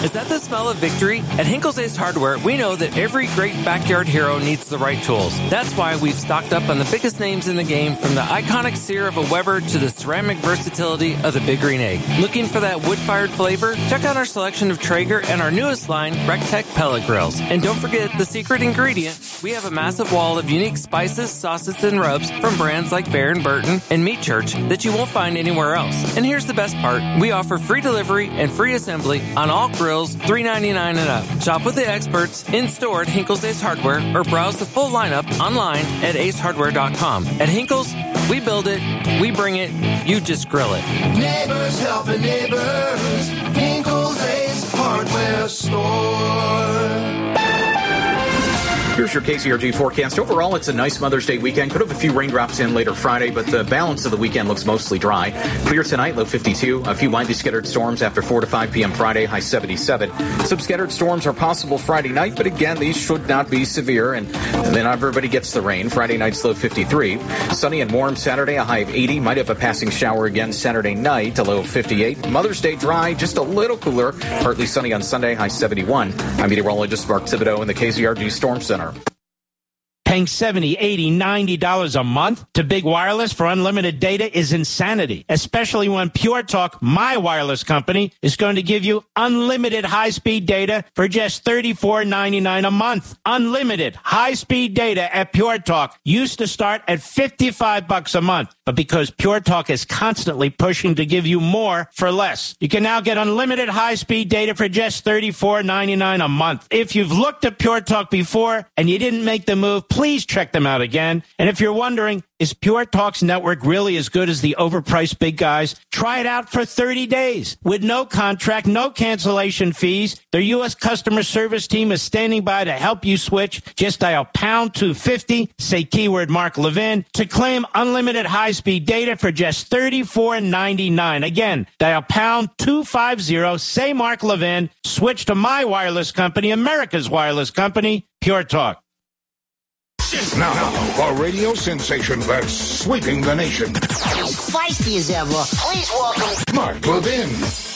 Is that the smell of victory? At Hinkle's Ace Hardware, we know that every great backyard hero needs the right tools. That's why we've stocked up on the biggest names in the game, from the iconic sear of a Weber to the ceramic versatility of the Big Green Egg. Looking for that wood-fired flavor? Check out our selection of Traeger and our newest line, Rectech pellet grills. And don't forget the secret ingredient. We have a massive wall of unique spices, sauces, and rubs from brands like Bear & Burton and Meat Church that you won't find anywhere else. And here's the best part. We offer free delivery and free assembly on all grills, $3.99 and up. Shop with the experts in-store at Hinkle's Ace Hardware or browse the full lineup online at acehardware.com. At Hinkle's, we build it, we bring it, you just grill it. Neighbors helping neighbors. Hinkle's Ace Hardware Store. Here's your KCRG forecast. Overall, it's a nice Mother's Day weekend. Could have a few raindrops in later Friday, but the balance of the weekend looks mostly dry. Clear tonight, low 52. A few widely scattered storms after 4 to 5 p.m. Friday, high 77. Some scattered storms are possible Friday night, but again, these should not be severe, and then everybody gets the rain. Friday night's low 53. Sunny and warm Saturday, a high of 80. Might have a passing shower again Saturday night, a low of 58. Mother's Day dry, just a little cooler. Partly sunny on Sunday, high 71. I'm meteorologist Mark Thibodeau in the KCRG Storm Center. Paying $70, $80, $90 a month to Big Wireless for unlimited data is insanity, especially when Pure Talk, my wireless company, is going to give you unlimited high-speed data for just $34.99 a month. Unlimited high-speed data at Pure Talk used to start at $55 a month, but because Pure Talk is constantly pushing to give you more for less, you can now get unlimited high-speed data for just $34.99 a month. If you've looked at Pure Talk before and you didn't make the move, please check them out again. And if you're wondering, is Pure Talk's network really as good as the overpriced big guys? Try it out for 30 days with no contract, no cancellation fees. Their U.S. customer service team is standing by to help you switch. Just dial pound 250, say keyword Mark Levin to claim unlimited high-speed data for just $34.99. Again, dial pound 250, say Mark Levin, switch to my wireless company, America's wireless company, Pure Talk. Now, a radio sensation that's sweeping the nation. As feisty as ever, please welcome Mark Levin.